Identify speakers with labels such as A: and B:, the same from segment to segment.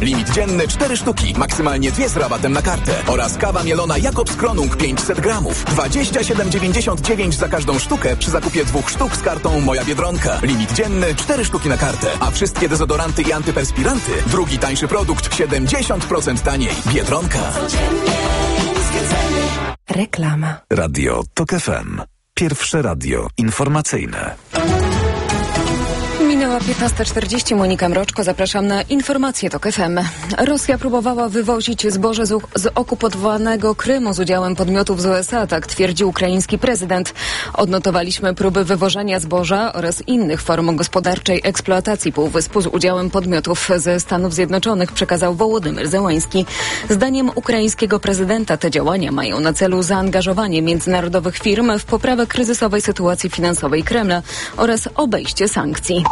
A: Limit dzienny 4 sztuki, maksymalnie 2 z rabatem na kartę. Oraz kawa mielona Jakobs Kronung 500 gramów. 27,99 za każdą sztukę przy zakupie 2 sztuk z kartą Moja Biedronka. Limit dzienny 4 sztuki na kartę. A wszystkie dezodoranty i antyperspiranty, drugi tańszy produkt 70% taniej. Biedronka.
B: Reklama.
C: Radio TOK FM. Pierwsze radio informacyjne.
B: Minęła 15:40. Monika Mroczko, zapraszam na informacje TOK FM. Rosja próbowała wywozić zboże z okupowanego Krymu z udziałem podmiotów z USA, tak twierdzi ukraiński prezydent. Odnotowaliśmy próby wywożenia zboża oraz innych form gospodarczej eksploatacji półwyspu z udziałem podmiotów ze Stanów Zjednoczonych, przekazał Wołodymyr Zełański. Zdaniem ukraińskiego prezydenta te działania mają na celu zaangażowanie międzynarodowych firm w poprawę kryzysowej sytuacji finansowej Kremla oraz obejście sankcji.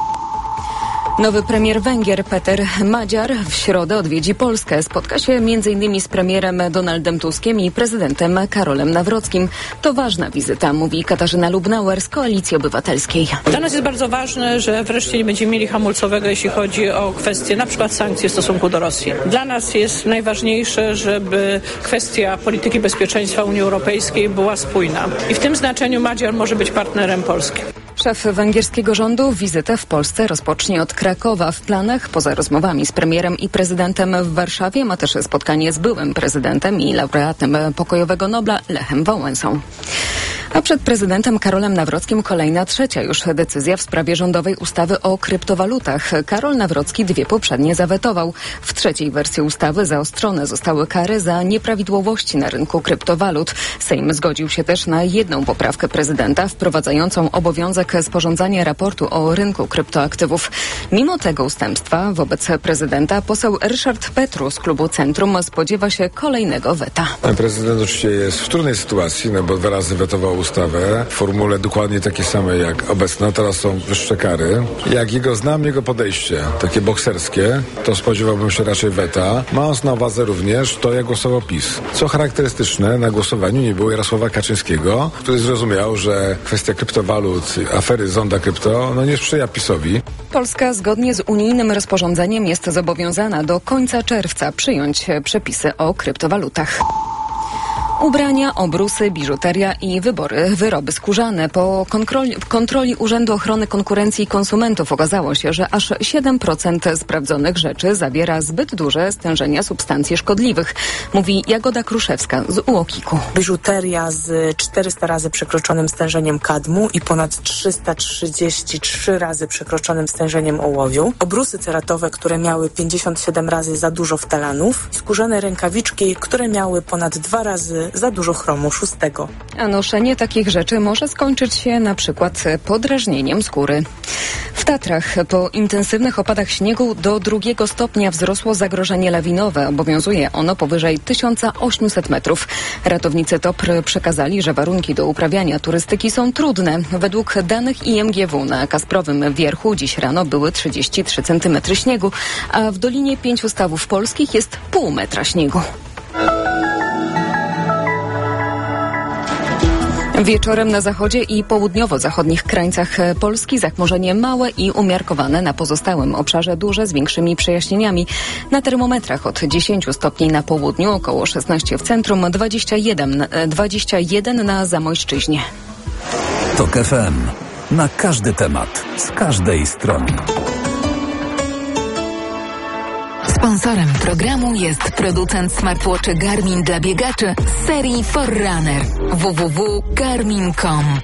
B: Nowy premier Węgier Peter Magyar w środę odwiedzi Polskę. Spotka się m.in. z premierem Donaldem Tuskiem i prezydentem Karolem Nawrockim. To ważna wizyta, mówi Katarzyna Lubnauer z Koalicji Obywatelskiej.
D: Dla nas jest bardzo ważne, że wreszcie nie będziemy mieli hamulcowego, jeśli chodzi o kwestie na przykład sankcji w stosunku do Rosji. Dla nas jest najważniejsze, żeby kwestia polityki bezpieczeństwa Unii Europejskiej była spójna. I w tym znaczeniu Magyar może być partnerem Polski.
B: Szef węgierskiego rządu wizytę w Polsce rozpocznie od Krakowa. W planach, poza rozmowami z premierem i prezydentem w Warszawie, ma też spotkanie z byłym prezydentem i laureatem pokojowego Nobla Lechem Wałęsą. A przed prezydentem Karolem Nawrockim kolejna, trzecia już decyzja w sprawie rządowej ustawy o kryptowalutach. Karol Nawrocki 2 poprzednie zawetował. W trzeciej wersji ustawy zaostrzone zostały kary za nieprawidłowości na rynku kryptowalut. Sejm zgodził się też na jedną poprawkę prezydenta wprowadzającą obowiązek sporządzania raportu o rynku kryptoaktywów. Mimo tego ustępstwa wobec prezydenta poseł Ryszard Petru z klubu Centrum spodziewa się kolejnego weta.
E: Prezydent oczywiście jest w trudnej sytuacji, bo 2 razy wetował ustawę w formule dokładnie takiej samej jak obecna. Teraz są wyższe kary. Jak znam jego podejście, takie bokserskie, to spodziewałbym się raczej weta, mając na uwadze również to, jak głosował PiS. Co charakterystyczne, na głosowaniu nie było Jarosława Kaczyńskiego, który zrozumiał, że kwestia kryptowalut, afery Zonda Krypto, nie sprzyja PiS-owi.
B: Polska zgodnie z unijnym rozporządzeniem jest zobowiązana do końca czerwca przyjąć przepisy o kryptowalutach. Ubrania, obrusy, biżuteria i wyroby skórzane. Po kontroli Urzędu Ochrony Konkurencji i Konsumentów okazało się, że aż 7% sprawdzonych rzeczy zawiera zbyt duże stężenia substancji szkodliwych, mówi Jagoda Kruszewska z UOKiK-u.
F: Biżuteria z 400 razy przekroczonym stężeniem kadmu i ponad 333 razy przekroczonym stężeniem ołowiu. Obrusy ceratowe, które miały 57 razy za dużo ftalanów. Skórzane rękawiczki, które miały ponad 2 razy za dużo chromu 6.
B: A noszenie takich rzeczy może skończyć się na przykład podrażnieniem skóry. W Tatrach po intensywnych opadach śniegu do 2 stopnia wzrosło zagrożenie lawinowe. Obowiązuje ono powyżej 1800 metrów. Ratownicy TOPR przekazali, że warunki do uprawiania turystyki są trudne. Według danych IMGW na Kasprowym Wierchu dziś rano były 33 cm śniegu, a w Dolinie 5 Stawów Polskich jest pół metra śniegu. Wieczorem na zachodzie i południowo-zachodnich krańcach Polski zachmurzenie małe i umiarkowane, na pozostałym obszarze duże z większymi przejaśnieniami. Na termometrach od 10 stopni na południu, około 16 w centrum, 21 na Zamojszczyźnie.
C: TOK FM. Na każdy temat, z każdej strony.
G: Sponsorem programu jest producent smartwatchy Garmin dla biegaczy z serii Forerunner. www.garmin.com.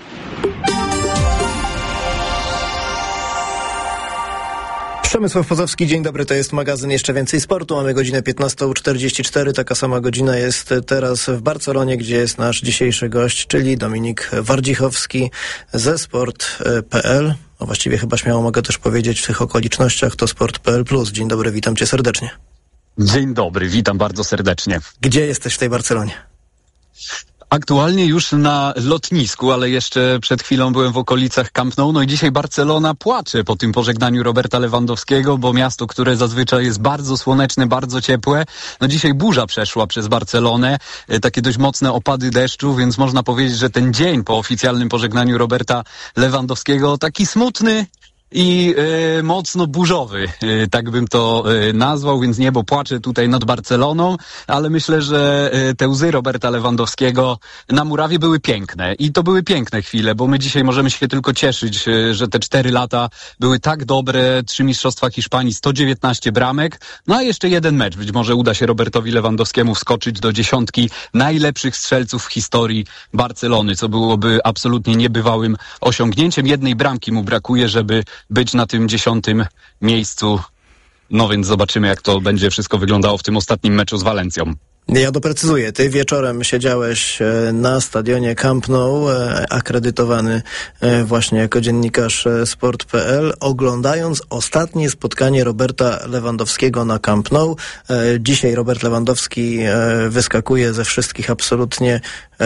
H: Przemysław Pozowski, dzień dobry, to jest magazyn Jeszcze Więcej Sportu. Mamy godzinę 15:44, taka sama godzina jest teraz w Barcelonie, gdzie jest nasz dzisiejszy gość, czyli Dominik Wardzichowski ze sport.pl. No właściwie chyba śmiało mogę też powiedzieć w tych okolicznościach, to sport.pl+. Dzień dobry, witam cię serdecznie.
I: Dzień dobry, witam bardzo serdecznie.
H: Gdzie jesteś w tej Barcelonie?
I: Aktualnie już na lotnisku, ale jeszcze przed chwilą byłem w okolicach Camp Nou. No i dzisiaj Barcelona płacze po tym pożegnaniu Roberta Lewandowskiego, bo miasto, które zazwyczaj jest bardzo słoneczne, bardzo ciepłe, no dzisiaj burza przeszła przez Barcelonę, takie dość mocne opady deszczu, więc można powiedzieć, że ten dzień po oficjalnym pożegnaniu Roberta Lewandowskiego taki smutny, i mocno burzowy, tak bym to nazwał, więc niebo płacze tutaj nad Barceloną, ale myślę, że te łzy Roberta Lewandowskiego na murawie były piękne i to były piękne chwile, bo my dzisiaj możemy się tylko cieszyć, że te 4 lata były tak dobre, 3 mistrzostwa Hiszpanii, 119 bramek, no a jeszcze jeden mecz, być może uda się Robertowi Lewandowskiemu wskoczyć do 10 najlepszych strzelców w historii Barcelony, co byłoby absolutnie niebywałym osiągnięciem. Jednej bramki mu brakuje, żeby być na tym 10. miejscu. No więc zobaczymy, jak to będzie wszystko wyglądało w tym ostatnim meczu z Walencją.
H: Ja doprecyzuję. Ty wieczorem siedziałeś na stadionie Camp Nou, akredytowany właśnie jako dziennikarz Sport.pl, oglądając ostatnie spotkanie Roberta Lewandowskiego na Camp Nou. Dzisiaj Robert Lewandowski wyskakuje ze wszystkich absolutnie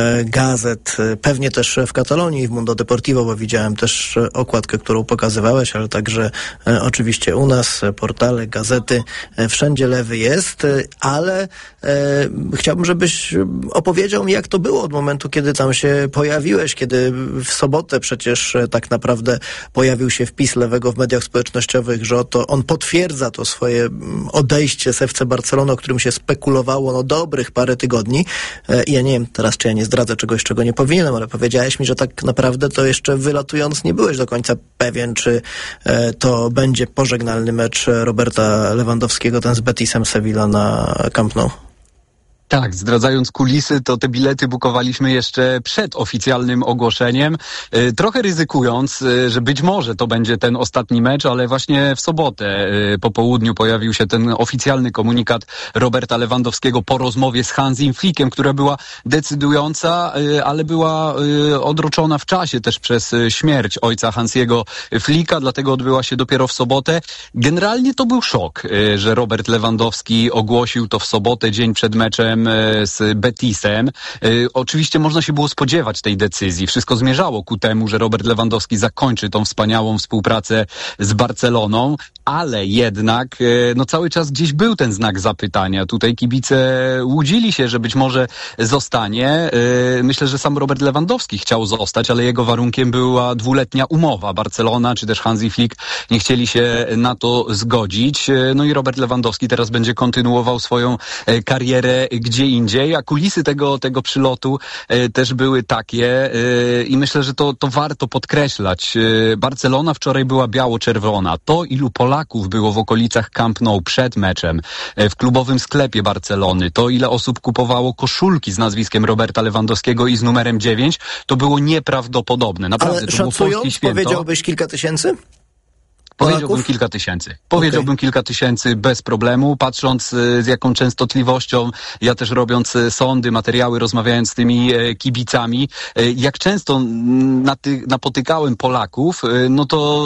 H: gazet, pewnie też w Katalonii, w Mundo Deportivo, bo widziałem też okładkę, którą pokazywałeś, ale także oczywiście u nas, portale, gazety, wszędzie lewy jest, ale chciałbym, żebyś opowiedział mi, jak to było od momentu, kiedy tam się pojawiłeś, kiedy w sobotę przecież tak naprawdę pojawił się wpis Lewego w mediach społecznościowych, że oto on potwierdza to swoje odejście z FC Barcelony, o którym się spekulowało dobrych parę tygodni. I ja nie wiem teraz, czy ja nie zdradzę czegoś, czego nie powinienem, ale powiedziałeś mi, że tak naprawdę to jeszcze wylatując nie byłeś do końca pewien, czy to będzie pożegnalny mecz Roberta Lewandowskiego, ten z Betisem Sevilla na Camp Nou.
I: Tak, zdradzając kulisy, to te bilety bukowaliśmy jeszcze przed oficjalnym ogłoszeniem, trochę ryzykując, że być może to będzie ten ostatni mecz, ale właśnie w sobotę po południu pojawił się ten oficjalny komunikat Roberta Lewandowskiego po rozmowie z Hansim Flickiem, która była decydująca, ale była odroczona w czasie też przez śmierć ojca Hansiego Flicka, dlatego odbyła się dopiero w sobotę. Generalnie to był szok, że Robert Lewandowski ogłosił to w sobotę, dzień przed meczem z Betisem. Oczywiście można się było spodziewać tej decyzji. Wszystko zmierzało ku temu, że Robert Lewandowski zakończy tą wspaniałą współpracę z Barceloną, ale jednak cały czas gdzieś był ten znak zapytania. Tutaj kibice łudzili się, że być może zostanie. Myślę, że sam Robert Lewandowski chciał zostać, ale jego warunkiem była 2-letnia umowa. Barcelona czy też Hansi Flick nie chcieli się na to zgodzić. No i Robert Lewandowski teraz będzie kontynuował swoją karierę gdzie indziej, a kulisy tego przylotu też były takie i myślę, że to warto podkreślać. Barcelona wczoraj była biało-czerwona. To, ilu Polaków było w okolicach Camp Nou przed meczem, w klubowym sklepie Barcelony, to ile osób kupowało koszulki z nazwiskiem Roberta Lewandowskiego i z numerem 9, to było nieprawdopodobne. Naprawdę,
H: ale
I: to było polskie święto.
H: Powiedziałbyś kilka tysięcy?
I: Powiedziałbym kilka tysięcy. Powiedziałbym kilka tysięcy bez problemu, patrząc z jaką częstotliwością, ja też robiąc sądy, materiały, rozmawiając z tymi kibicami, jak często napotykałem Polaków, no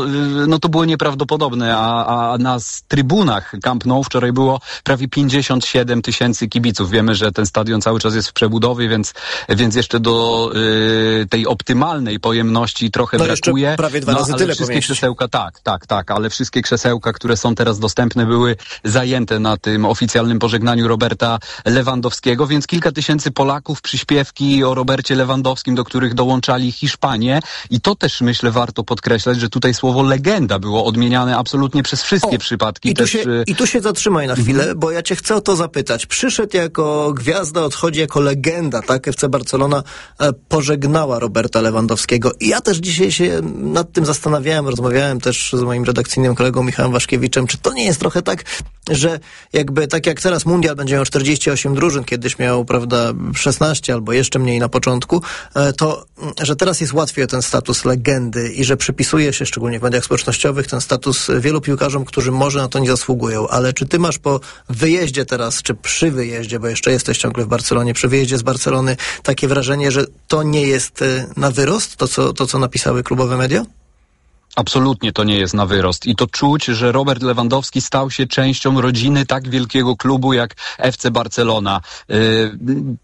I: to było nieprawdopodobne, a na trybunach Camp Nou wczoraj było prawie 57 000 kibiców. Wiemy, że ten stadion cały czas jest w przebudowie, więc jeszcze do tej optymalnej pojemności trochę brakuje.
H: Jeszcze prawie 2 razy tyle
I: wszystkie krzesełka, tak, ale wszystkie krzesełka, które są teraz dostępne, były zajęte na tym oficjalnym pożegnaniu Roberta Lewandowskiego, więc kilka tysięcy Polaków, przyśpiewki o Robercie Lewandowskim, do których dołączali Hiszpanie i to też, myślę, warto podkreślać, że tutaj słowo legenda było odmieniane absolutnie przez wszystkie przypadki.
H: I tu się zatrzymaj na chwilę, bo ja cię chcę o to zapytać. Przyszedł jako gwiazda, odchodzi jako legenda, tak? FC Barcelona pożegnała Roberta Lewandowskiego i ja też dzisiaj się nad tym zastanawiałem, rozmawiałem też z moim redakcyjnym kolegą Michałem Waszkiewiczem, czy to nie jest trochę tak, że jakby tak jak teraz Mundial będzie miał 48 drużyn, kiedyś miał, prawda, 16 albo jeszcze mniej na początku, to, że teraz jest łatwiej o ten status legendy i że przypisuje się, szczególnie w mediach społecznościowych, ten status wielu piłkarzom, którzy może na to nie zasługują. Ale czy ty masz po wyjeździe teraz, czy przy wyjeździe, bo jeszcze jesteś ciągle w Barcelonie, przy wyjeździe z Barcelony, takie wrażenie, że to nie jest na wyrost, to co napisały klubowe media?
I: Absolutnie to nie jest na wyrost i to czuć, że Robert Lewandowski stał się częścią rodziny tak wielkiego klubu jak FC Barcelona.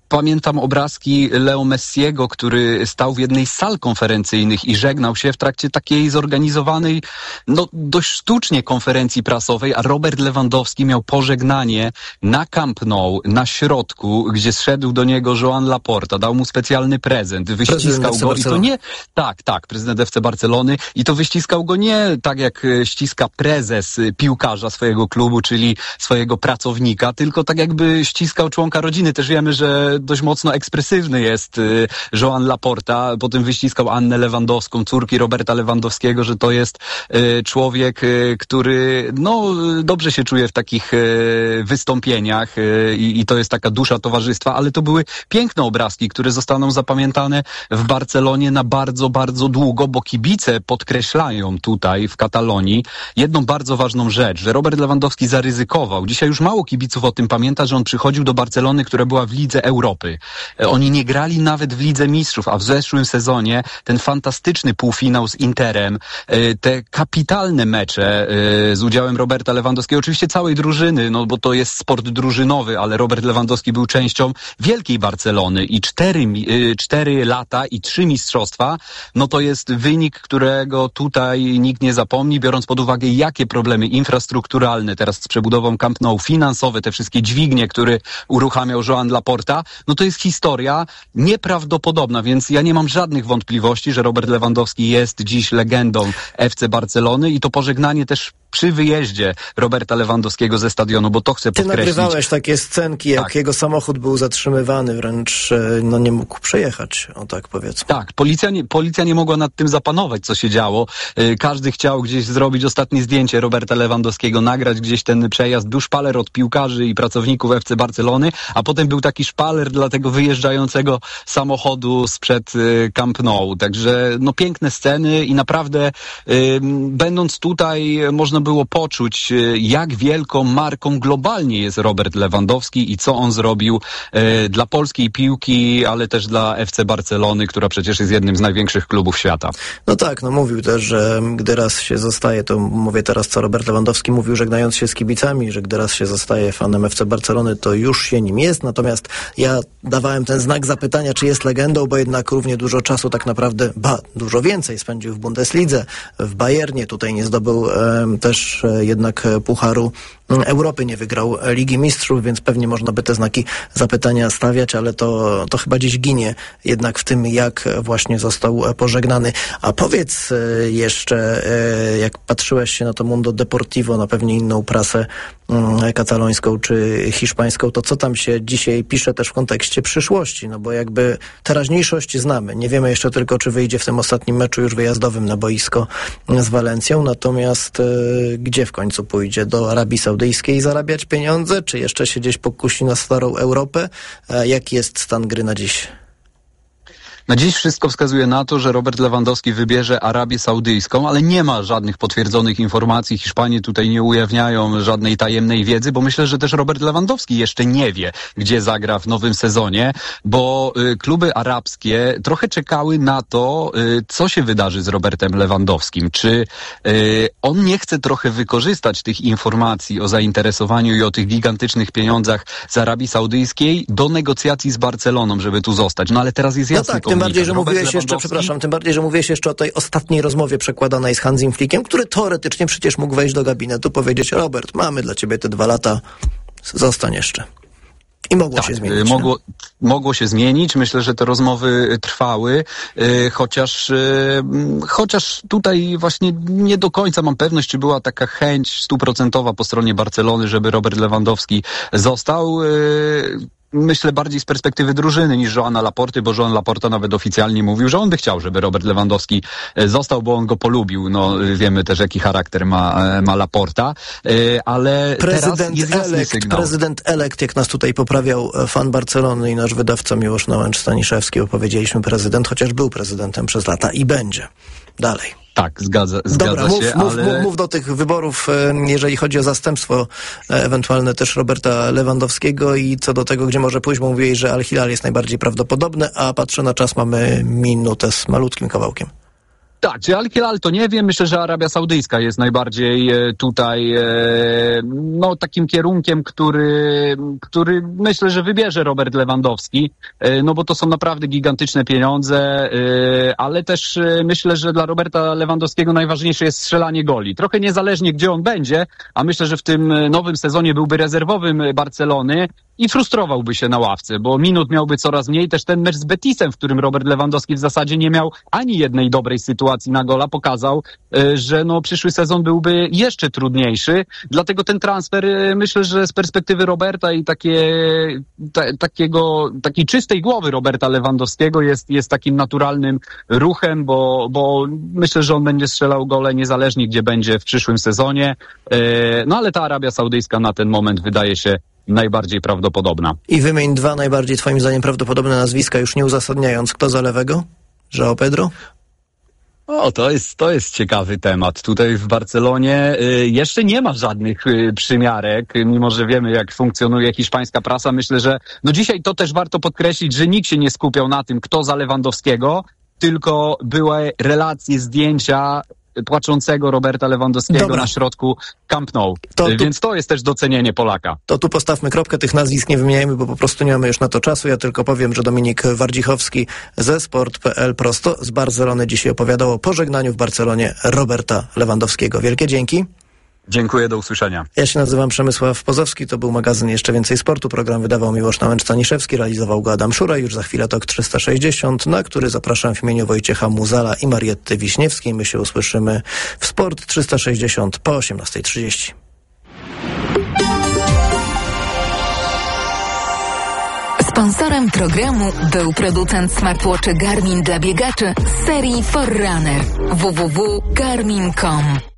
I: Pamiętam obrazki Leo Messiego, który stał w jednej z sal konferencyjnych i żegnał się w trakcie takiej zorganizowanej, dość sztucznie konferencji prasowej, a Robert Lewandowski miał pożegnanie na Camp Nou, na środku, gdzie zszedł do niego Joan Laporta, dał mu specjalny prezent, wyściskał go i to nie... Tak, prezydent FC Barcelony i to wyściskał go nie tak jak ściska prezes piłkarza swojego klubu, czyli swojego pracownika, tylko tak jakby ściskał członka rodziny. Też wiemy, że dość mocno ekspresywny jest Joan Laporta, potem wyściskał Annę Lewandowską, córki Roberta Lewandowskiego, że to jest człowiek, który dobrze się czuje w takich wystąpieniach i to jest taka dusza towarzystwa, ale to były piękne obrazki, które zostaną zapamiętane w Barcelonie na bardzo, bardzo długo, bo kibice podkreślają tutaj w Katalonii jedną bardzo ważną rzecz, że Robert Lewandowski zaryzykował. Dzisiaj już mało kibiców o tym pamięta, że on przychodził do Barcelony, która była w Lidze Europy. Oni nie grali nawet w Lidze Mistrzów, a w zeszłym sezonie ten fantastyczny półfinał z Interem, te kapitalne mecze z udziałem Roberta Lewandowskiego, oczywiście całej drużyny, bo to jest sport drużynowy, ale Robert Lewandowski był częścią wielkiej Barcelony i 4 lata i 3 mistrzostwa, to jest wynik, którego tutaj nikt nie zapomni, biorąc pod uwagę, jakie problemy infrastrukturalne teraz z przebudową Camp Nou, finansowe, te wszystkie dźwignie, które uruchamiał Joan Laporta, to jest historia nieprawdopodobna, więc ja nie mam żadnych wątpliwości, że Robert Lewandowski jest dziś legendą FC Barcelony i to pożegnanie też przy wyjeździe Roberta Lewandowskiego ze stadionu, bo to chcę podkreślić.
H: Ty nagrywałeś takie scenki, jak jego samochód był zatrzymywany, wręcz nie mógł przejechać, tak powiedzmy.
I: Tak, policja nie mogła nad tym zapanować, co się działo. Każdy chciał gdzieś zrobić ostatnie zdjęcie Roberta Lewandowskiego, nagrać gdzieś ten przejazd. Był szpaler od piłkarzy i pracowników FC Barcelony, a potem był taki szpaler dla tego wyjeżdżającego samochodu sprzed Camp Nou. Także piękne sceny i naprawdę będąc tutaj można było poczuć, jak wielką marką globalnie jest Robert Lewandowski i co on zrobił dla polskiej piłki, ale też dla FC Barcelony, która przecież jest jednym z największych klubów świata.
H: Mówił też, że gdy raz się zostaje, to mówię teraz, co Robert Lewandowski mówił, żegnając się z kibicami, że gdy raz się zostaje fanem FC Barcelony, to już się nim jest, natomiast ja dawałem ten znak zapytania, czy jest legendą, bo jednak równie dużo czasu tak naprawdę, dużo więcej spędził w Bundeslidze, w Bayernie, tutaj nie zdobył też jednak Pucharu Europy, nie wygrał Ligi Mistrzów, więc pewnie można by te znaki zapytania stawiać, ale to chyba gdzieś ginie jednak w tym, jak właśnie został pożegnany. A powiedz jeszcze, jak patrzyłeś się na to Mundo Deportivo, na pewnie inną prasę katalońską czy hiszpańską, to co tam się dzisiaj pisze też w kontekście przyszłości, bo jakby teraźniejszość znamy. Nie wiemy jeszcze tylko, czy wyjdzie w tym ostatnim meczu już wyjazdowym na boisko z Walencją, natomiast gdzie w końcu pójdzie? Do Arabii Saudyjskiej zarabiać pieniądze, czy jeszcze się gdzieś pokusi na starą Europę? Jaki jest stan gry na dziś?
I: Na dziś wszystko wskazuje na to, że Robert Lewandowski wybierze Arabię Saudyjską, ale nie ma żadnych potwierdzonych informacji. Hiszpanie tutaj nie ujawniają żadnej tajemnej wiedzy, bo myślę, że też Robert Lewandowski jeszcze nie wie, gdzie zagra w nowym sezonie, bo kluby arabskie trochę czekały na to, co się wydarzy z Robertem Lewandowskim. Czy on nie chce trochę wykorzystać tych informacji o zainteresowaniu i o tych gigantycznych pieniądzach z Arabii Saudyjskiej do negocjacji z Barceloną, żeby tu zostać. Ale teraz jest jasny
H: Tym bardziej, że mówiłeś jeszcze o tej ostatniej rozmowie przekładanej z Hansem Flickiem, który teoretycznie przecież mógł wejść do gabinetu, powiedzieć: Robert, mamy dla ciebie te 2 lata, zostań jeszcze. I mogło się zmienić.
I: Mogło się zmienić. Myślę, że te rozmowy trwały, chociaż tutaj właśnie nie do końca mam pewność, czy była taka chęć 100% po stronie Barcelony, żeby Robert Lewandowski został. Myślę bardziej z perspektywy drużyny niż Joana Laporty, bo Joan Laporta nawet oficjalnie mówił, że on by chciał, żeby Robert Lewandowski został, bo on go polubił. Wiemy też, jaki charakter ma Laporta, ale teraz jest jasny sygnał.
H: Prezydent elekt, jak nas tutaj poprawiał fan Barcelony i nasz wydawca Miłosz Nałęcz-Staniszewski, powiedzieliśmy prezydent, chociaż był prezydentem przez lata i będzie. Dalej.
I: Tak, zgadza się,
H: ale... Mów do tych wyborów, jeżeli chodzi o zastępstwo ewentualne też Roberta Lewandowskiego i co do tego, gdzie może pójść, bo mówiłeś, że Al Hilal jest najbardziej prawdopodobne, a patrzę na czas, mamy minutę z malutkim kawałkiem.
I: Tak, czy Al-Hilal to nie wiem, myślę, że Arabia Saudyjska jest najbardziej tutaj takim kierunkiem, który myślę, że wybierze Robert Lewandowski, no bo to są naprawdę gigantyczne pieniądze, ale też myślę, że dla Roberta Lewandowskiego najważniejsze jest strzelanie goli. Trochę niezależnie gdzie on będzie, a myślę, że w tym nowym sezonie byłby rezerwowym Barcelony i frustrowałby się na ławce, bo minut miałby coraz mniej. Też ten mecz z Betisem, w którym Robert Lewandowski w zasadzie nie miał ani jednej dobrej sytuacji na gola, pokazał, że przyszły sezon byłby jeszcze trudniejszy. Dlatego ten transfer, myślę, że z perspektywy Roberta i takiej czystej głowy Roberta Lewandowskiego jest takim naturalnym ruchem, bo myślę, że on będzie strzelał gole niezależnie gdzie będzie w przyszłym sezonie. No ale ta Arabia Saudyjska na ten moment wydaje się najbardziej prawdopodobna.
H: I wymień dwa najbardziej twoim zdaniem prawdopodobne nazwiska, już nie uzasadniając. Kto za lewego? João Pedro?
I: O, to jest ciekawy temat. Tutaj w Barcelonie jeszcze nie ma żadnych przymiarek, mimo że wiemy, jak funkcjonuje hiszpańska prasa. Myślę, że dzisiaj to też warto podkreślić, że nikt się nie skupiał na tym, kto za Lewandowskiego, tylko były relacje, zdjęcia płaczącego Roberta Lewandowskiego na środku Camp Nou. Więc to jest też docenienie Polaka.
H: To tu postawmy kropkę, tych nazwisk nie wymieniajmy, bo po prostu nie mamy już na to czasu. Ja tylko powiem, że Dominik Wardzichowski ze Sport.pl prosto z Barcelony dzisiaj opowiadał o pożegnaniu w Barcelonie Roberta Lewandowskiego. Wielkie dzięki.
I: Dziękuję, do usłyszenia.
H: Ja się nazywam Przemysław Pozowski, to był magazyn Jeszcze Więcej Sportu. Program wydawał Miłosz Nałęcz-Staniszewski, realizował go Adam Szura. Już za chwilę TOK 360, na który zapraszam w imieniu Wojciecha Muzala i Marietty Wiśniewskiej. My się usłyszymy w Sport 360 po 18:30.
G: Sponsorem programu był producent smartwatchy Garmin dla biegaczy z serii Forerunner www.garmin.com.